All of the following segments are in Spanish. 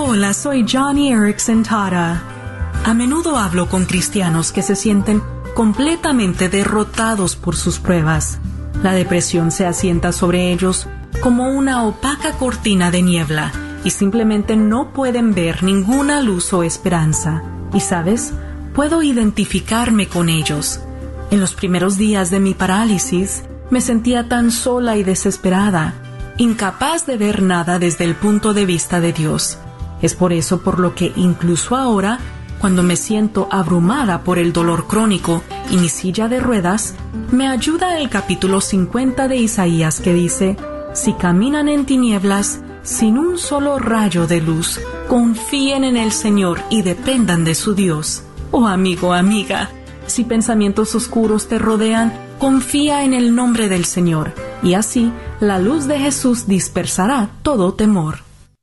Hola, soy Johnny Erickson Tara. A menudo hablo con cristianos que se sienten completamente derrotados por sus pruebas. La depresión se asienta sobre ellos como una opaca cortina de niebla y simplemente no pueden ver ninguna luz o esperanza. Y ¿sabes? Puedo identificarme con ellos. En los primeros días de mi parálisis, me sentía tan sola y desesperada, incapaz de ver nada desde el punto de vista de Dios. Es por eso por lo que incluso ahora, cuando me siento abrumada por el dolor crónico y mi silla de ruedas, me ayuda el capítulo 50 de Isaías que dice: si caminan en tinieblas, sin un solo rayo de luz, confíen en el Señor y dependan de su Dios. Oh amigo, amiga, si pensamientos oscuros te rodean, confía en el nombre del Señor, y así la luz de Jesús dispersará todo temor.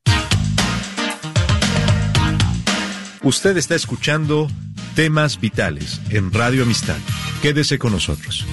Usted está escuchando Temas Vitales en Radio Amistad. Quédese con nosotros.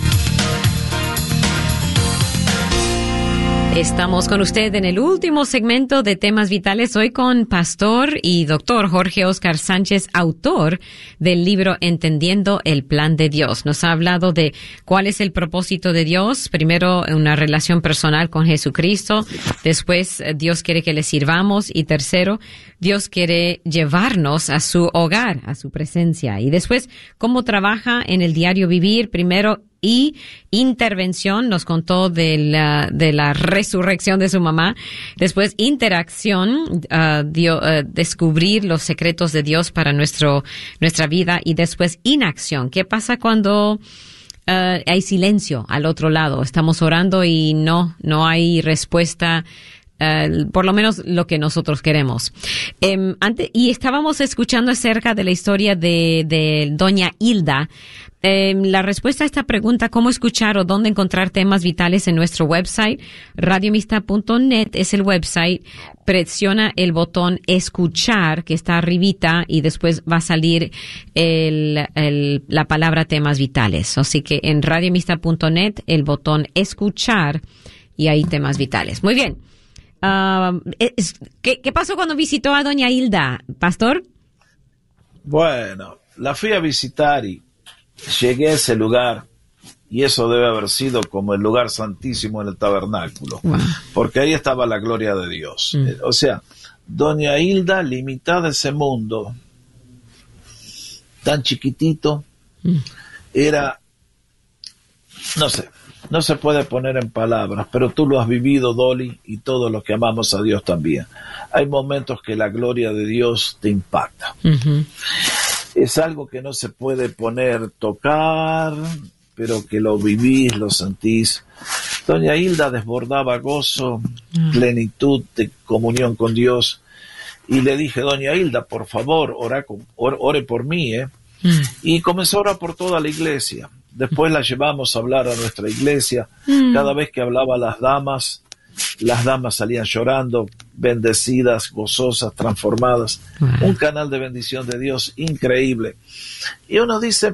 Estamos con usted en el último segmento de Temas Vitales, hoy con pastor y doctor Jorge Óscar Sánchez, autor del libro Entendiendo el Plan de Dios. Nos ha hablado de cuál es el propósito de Dios, primero una relación personal con Jesucristo, después Dios quiere que le sirvamos y tercero, Dios quiere llevarnos a su hogar, a su presencia, y después cómo trabaja en el diario vivir, primero y intervención, nos contó de la resurrección de su mamá. Después, interacción, descubrir los secretos de Dios para nuestra vida. Y después, inacción. ¿Qué pasa cuando hay silencio al otro lado? Estamos orando y no hay respuesta. Por lo menos lo que nosotros queremos. Y estábamos escuchando acerca de la historia de doña Hilda. La respuesta a esta pregunta, cómo escuchar o dónde encontrar temas vitales en nuestro website, radioamistad.net es el website. Presiona el botón escuchar que está arribita y después va a salir la palabra temas vitales. Así que en radioamistad.net el botón escuchar y ahí temas vitales. Muy bien. ¿Qué pasó cuando visitó a doña Hilda, pastor? Bueno, la fui a visitar y llegué a ese lugar y eso debe haber sido como el lugar santísimo en el tabernáculo, porque ahí estaba la gloria de Dios. O sea, doña Hilda, limitada a ese mundo tan chiquitito, era, no se puede poner en palabras, pero tú lo has vivido, Dolly, y todos los que amamos a Dios también. Hay momentos que la gloria de Dios te impacta. Es algo que no se puede tocar, pero que lo vivís, lo sentís. Doña Hilda desbordaba gozo, plenitud de comunión con Dios. Y le dije: doña Hilda, por favor, ore por mí, Y comenzó a orar por toda la iglesia. Después la llevamos a hablar a nuestra iglesia. Cada vez que hablaba las damas salían llorando, bendecidas, gozosas, transformadas. Un canal de bendición de Dios increíble. Y uno dice: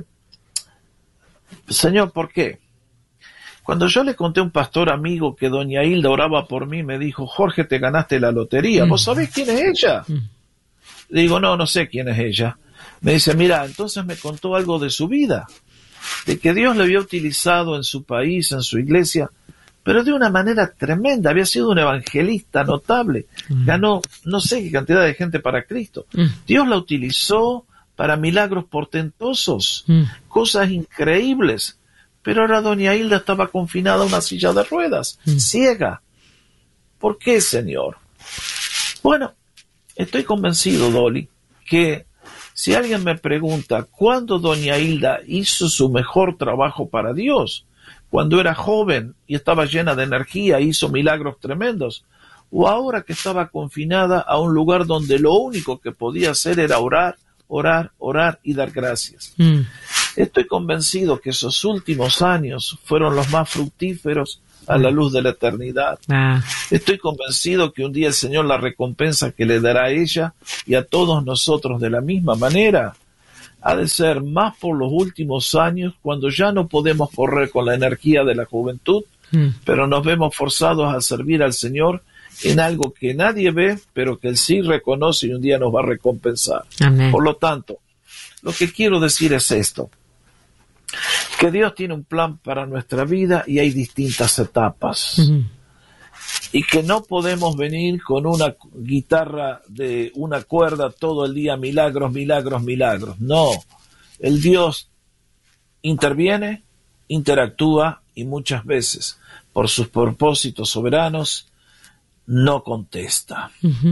Señor, ¿por qué? Cuando yo le conté a un pastor amigo que doña Hilda oraba por mí, me dijo: Jorge, te ganaste la lotería. ¿Vos sabés quién es ella? Le digo: no sé quién es ella. Me dice: mira, entonces me contó algo de su vida, de que Dios le había utilizado en su país, en su iglesia, pero de una manera tremenda. Había sido un evangelista notable. Ganó no sé qué cantidad de gente para Cristo. Dios la utilizó para milagros portentosos, cosas increíbles. Pero ahora doña Hilda estaba confinada a una silla de ruedas, ciega. ¿Por qué, Señor? Bueno, estoy convencido, Dolly, que si alguien me pregunta cuándo doña Hilda hizo su mejor trabajo para Dios, cuando era joven y estaba llena de energía, hizo milagros tremendos, o ahora que estaba confinada a un lugar donde lo único que podía hacer era orar y dar gracias. Estoy convencido que esos últimos años fueron los más fructíferos a la luz de la eternidad. Estoy convencido que un día el Señor la recompensa que le dará a ella y a todos nosotros de la misma manera ha de ser más por los últimos años, cuando ya no podemos correr con la energía de la juventud, pero nos vemos forzados a servir al Señor en algo que nadie ve, pero que Él sí reconoce y un día nos va a recompensar. Amén. Por lo tanto, lo que quiero decir es esto, que Dios tiene un plan para nuestra vida y hay distintas etapas. Y que no podemos venir con una guitarra de una cuerda todo el día, milagros, milagros, milagros. No, el Dios interviene, interactúa y muchas veces, por sus propósitos soberanos, no contesta.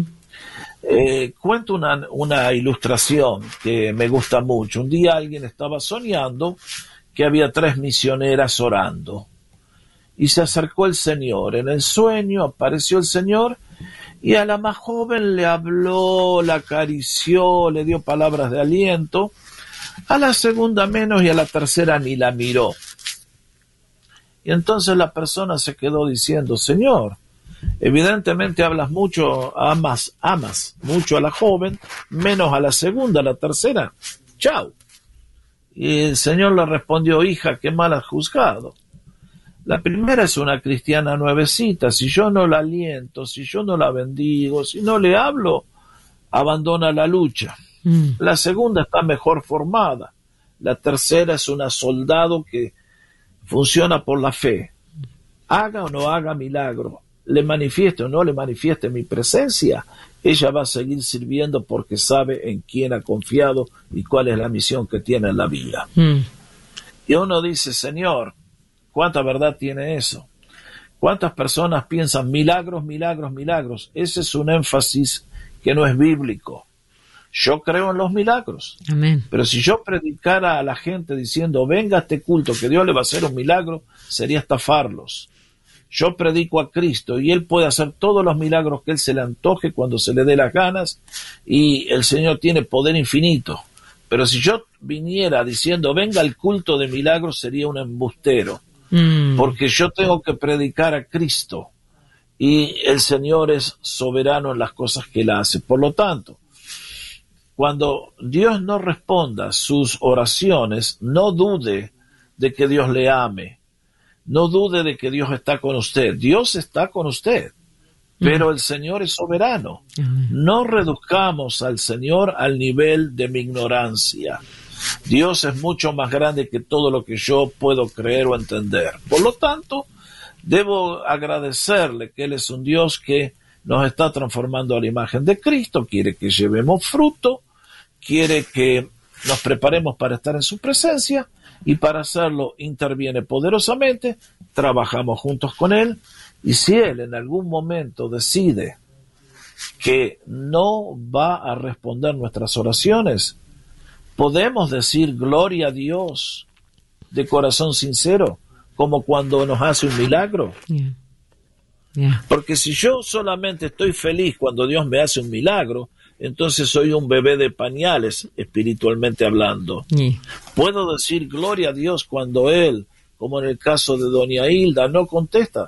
Cuento una ilustración que me gusta mucho. Un día alguien estaba soñando que había 3 misioneras orando. Y se acercó el Señor. En el sueño apareció el Señor y a la más joven le habló, la acarició, le dio palabras de aliento. A la segunda menos y a la tercera ni la miró. Y entonces la persona se quedó diciendo, Señor, evidentemente hablas mucho, amas mucho a la joven, menos a la segunda, a la tercera. Chao. Y el Señor le respondió, hija, qué mal has juzgado. La primera es una cristiana nuevecita, si yo no la aliento, si yo no la bendigo, si no le hablo, abandona la lucha. La segunda está mejor formada. La tercera es una soldado que funciona por la fe. Haga o no haga milagro, le manifieste o no le manifieste mi presencia, ella va a seguir sirviendo porque sabe en quién ha confiado y cuál es la misión que tiene en la vida. Y uno dice, Señor, ¿cuánta verdad tiene eso? ¿Cuántas personas piensan milagros, milagros, milagros? Ese es un énfasis que no es bíblico. Yo creo en los milagros. Amén. Pero si yo predicara a la gente diciendo, venga a este culto que Dios le va a hacer un milagro, sería estafarlos. Yo predico a Cristo y Él puede hacer todos los milagros que Él se le antoje cuando se le dé las ganas y el Señor tiene poder infinito. Pero si yo viniera diciendo, venga al culto de milagros, sería un embustero. Porque yo tengo que predicar a Cristo y el Señor es soberano en las cosas que Él hace. Por lo tanto, cuando Dios no responda sus oraciones, no dude de que Dios le ame. No dude de que Dios está con usted. Dios está con usted, pero el Señor es soberano. No reduzcamos al Señor al nivel de mi ignorancia. Dios es mucho más grande que todo lo que yo puedo creer o entender. Por lo tanto, debo agradecerle que Él es un Dios que nos está transformando a la imagen de Cristo, quiere que llevemos fruto, quiere que nos preparemos para estar en su presencia y para hacerlo interviene poderosamente, trabajamos juntos con Él y si Él en algún momento decide que no va a responder nuestras oraciones, podemos decir gloria a Dios de corazón sincero, como cuando nos hace un milagro. Porque si yo solamente estoy feliz cuando Dios me hace un milagro, entonces soy un bebé de pañales, espiritualmente hablando. Puedo decir gloria a Dios cuando Él, como en el caso de doña Hilda, no contesta.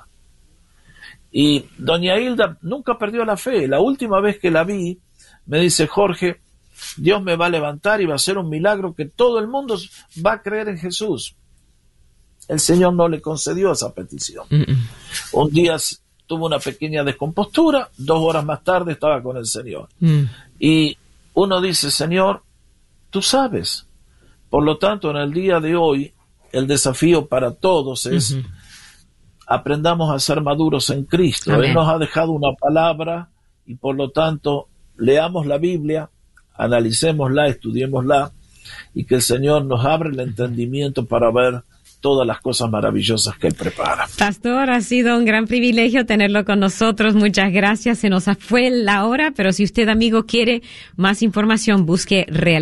Y doña Hilda nunca perdió la fe. La última vez que la vi, me dice, Jorge, Dios me va a levantar y va a hacer un milagro que todo el mundo va a creer en Jesús. El Señor no le concedió esa petición. Un día tuvo una pequeña descompostura, 2 horas más tarde estaba con el Señor. Y uno dice, Señor, tú sabes. Por lo tanto, en el día de hoy, el desafío para todos es aprendamos a ser maduros en Cristo. Amén. Él nos ha dejado una palabra y por lo tanto, leamos la Biblia, analicémosla, estudiémosla y que el Señor nos abra el entendimiento para ver todas las cosas maravillosas que Él prepara. Pastor, ha sido un gran privilegio tenerlo con nosotros. Muchas gracias. Se nos fue la hora, pero si usted, amigo, quiere más información, busque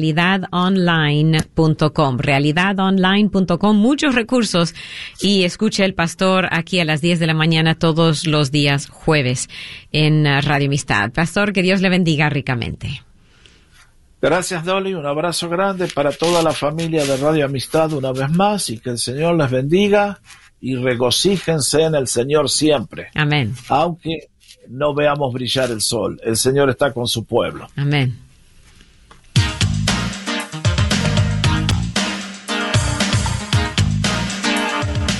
realidadonline.com. Realidadonline.com, muchos recursos. Y escuche el pastor aquí a las 10 de la mañana todos los días jueves en Radio Amistad. Pastor, que Dios le bendiga ricamente. Gracias, Dolly. Un abrazo grande para toda la familia de Radio Amistad una vez más y que el Señor les bendiga y regocíjense en el Señor siempre. Amén. Aunque no veamos brillar el sol, el Señor está con su pueblo. Amén.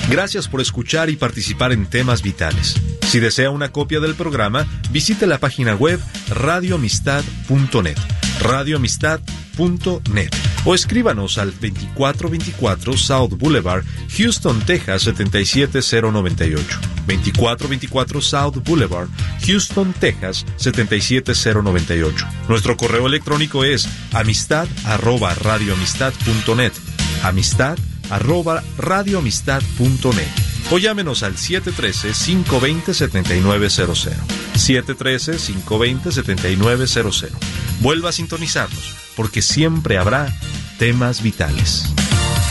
Gracias por escuchar y participar en Temas Vitales. Si desea una copia del programa, visite la página web radioamistad.net, radioamistad.net, o escríbanos al 2424 South Boulevard, Houston, Texas 77098. 2424 South Boulevard, Houston, Texas 77098. Nuestro correo electrónico es amistad@radioamistad.net, amistad@radioamistad.net, o llámenos al 713-520-7900, 713-520-7900. Vuelva a sintonizarnos, porque siempre habrá temas vitales.